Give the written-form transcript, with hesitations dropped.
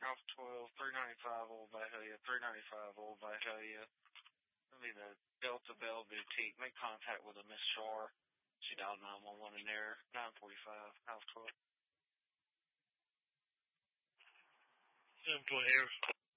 House 12, 395 Old Vidalia, 395 Old Vidalia. That'll be the Delta Bell Boutique. Make contact with a Miss Shar. She dialed 911 in there, 945 House 12. 720 here.